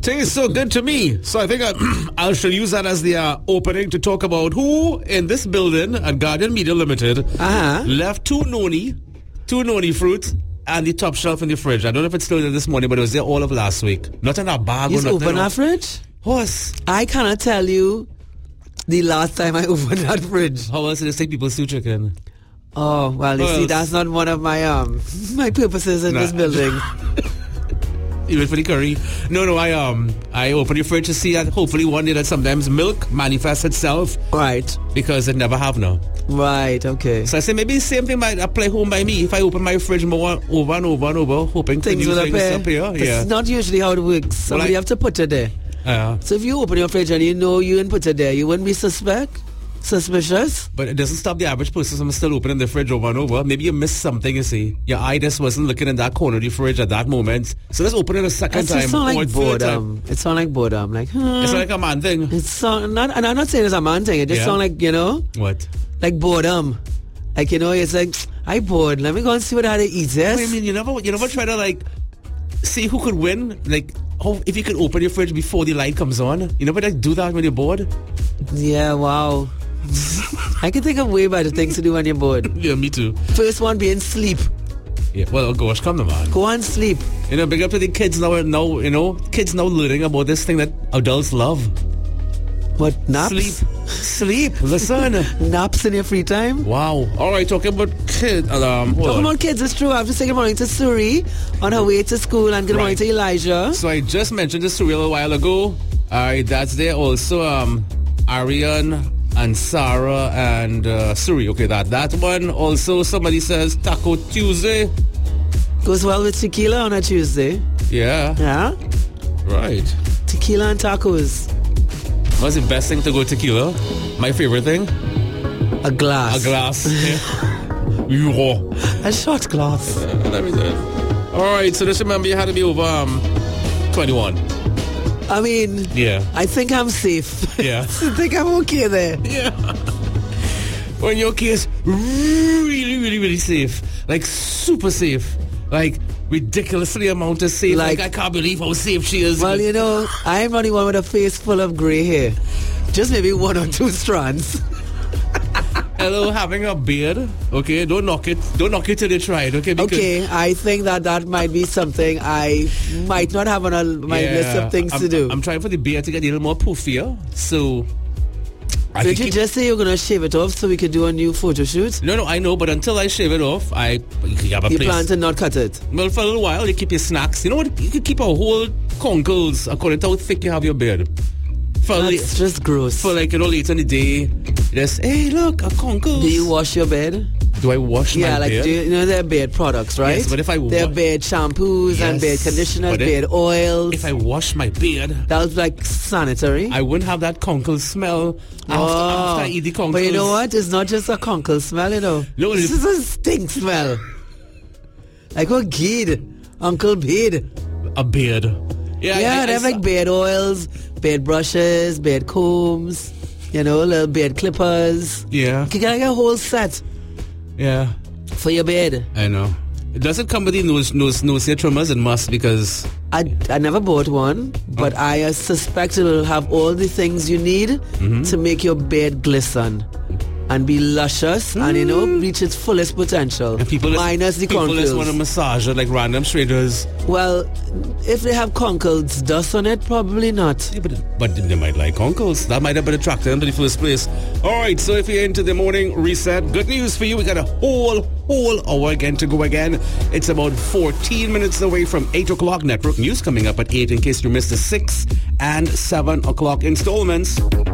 Tastes so good to me. So I think I shall use that as the opening to talk about who in this building at Guardian Media Limited left two noni fruits and the top shelf in the fridge. I don't know if it's still there this morning, but it was there all of last week. Not in a bag or nothing. You open our fridge? Horse. I cannot tell you the last time I opened that fridge. How else did it take people stew chicken? Oh, well, you see, that's not one of my my purposes in this building. Even for the curry. No, I open the fridge to see that hopefully one day that sometimes milk manifests itself. Right. Because it never have now. Right, okay. So I say maybe the same thing might apply home by me. If I open my fridge more over and over and over, hoping things will appear. Yeah. It's not usually how it works. Somebody have to put it there. So if you open your fridge and you know you didn't put it there, you wouldn't be suspicious? But it doesn't stop the average person from still opening the fridge over and over. Maybe you missed something, you see. Your eye just wasn't looking in that corner of the fridge at that moment. So let's open it a second time. It sounds like boredom. It sounds like boredom. Like, It's like a man thing. And I'm not saying it's a man thing. It just sounds like, What? Like boredom. Like, it's like, I'm bored. Let me go and see what I had to eat. Yes? I mean, you never try to, see who could win? If you could open your fridge before the light comes on. You never do that when you're bored? Yeah, wow. I can think of way better things to do when you're bored. Yeah, me too. First one being sleep. Yeah, well, gosh, come on, man. Go and sleep. Big up to the kids now, kids now learning about this thing that adults love. What, naps? Sleep. Listen. Naps in your free time? Wow. All right, talking about kids. Talking about kids, it's true. I have to say good morning to Suri on her way to school and good morning to Elijah. So I just mentioned this Suri a little while ago. That's there also. Ariane and Sarah and Suri. Okay, that one. Also, somebody says Taco Tuesday. Goes well with tequila on a Tuesday. Yeah. Yeah? Right. Tequila and tacos. What's the best thing to go tequila? My favorite thing? A glass. A glass. A shot glass. Let me do it. All right, so just remember you had to be over 21. I mean, yeah. I think I'm safe. Yeah. I think I'm okay there. Yeah. Well, in your case, really, really, really safe. Like, super safe. Like, ridiculously amount of safe. Like I can't believe how safe she is. Well, I'm not the one with a face full of grey hair. Just maybe one or two strands. Hello, having a beard. Okay, don't knock it. Don't knock it till you try it. Okay. Okay, I think that might be something I might not have on my list of things to do. I'm trying for the beard to get a little more poofier. So did you just say you're going to shave it off so we could do a new photo shoot? No, I know, but until I shave it off, you have a place. You plan to not cut it? Well, for a little while, you keep your snacks. You know what? You could keep a whole conkles according to how thick you have your beard. That's just gross. For later in the day, just, hey, look, a conkles. Do you wash your bed? Do I wash my beard? Yeah, there are beard products, right? Yes, but if I there are beard shampoos and beard conditioners, beard oils. If I wash my beard, that was like sanitary. I wouldn't have that conkle smell after I eat the conkles. But you know what? It's not just a conkle smell, No, this is a stink smell. Like a kid, Uncle Beard. A beard. Yeah, they have like beard oils, beard brushes, beard combs, little beard clippers. Yeah. You can get like a whole set. Yeah. For your beard. I know. It doesn't come with the nose hair trimmers. It must, because I never bought one, but I suspect it will have all the things you need to make your beard glisten and be luscious and reach its fullest potential. And minus the conkles. People just want to massage it like random strangers. Well, if they have conkles dust on it, probably not. Yeah, but they might like conkles. That might have been attracted them to the first place. All right, so if you're into the morning reset, good news for you. We got a whole hour again to go again. It's about 14 minutes away from 8 o'clock. Network news coming up at 8 in case you missed the 6 and 7 o'clock installments.